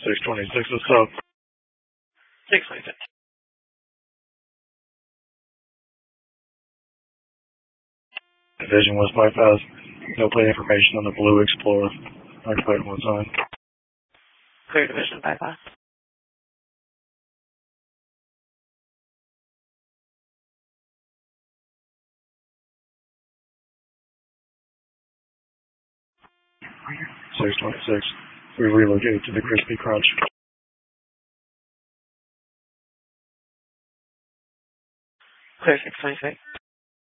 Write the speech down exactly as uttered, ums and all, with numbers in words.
six twenty-six is up. six twenty-six. Division West bypass. No plate information on the Blue Explorer. Activate one sign. Clear division bypass. six twenty-six. We relocate to the Crispy Crunch. Clear six twenty-six.